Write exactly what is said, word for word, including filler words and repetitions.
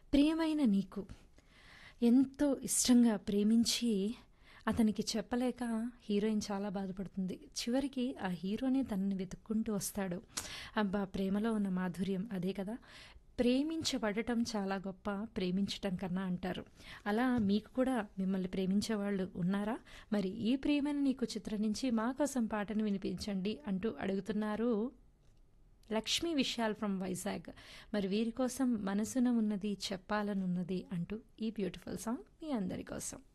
ప్రియమైన నీకు ఎంతో ఇష్టంగా ప్రేమించి అతనికి చెప్పలేక హీరోయిన్ చాలా బాధపడుతుంది. చివరికి ఆ హీరోనే తనని వెతుక్కుంటూ వస్తాడు. అబ్బా! ప్రేమలో ఉన్న మాధుర్యం అదే కదా! ప్రేమించబడటం చాలా గొప్ప ప్రేమించటం కన్నా అంటారు. అలా మీకు కూడా మిమ్మల్ని ప్రేమించేవాళ్ళు ఉన్నారా? మరి ఈ ప్రియమైన నీకు చిత్రం నుంచి మా కోసం పాటను వినిపించండి అంటూ అడుగుతున్నారు లక్ష్మీ విశాల్ ఫ్రమ్ వైజాగ్. మరి వీరి కోసం మనసున ఉన్నది చెప్పాలనున్నది అంటూ ఈ బ్యూటిఫుల్ సాంగ్ మీ అందరి కోసం.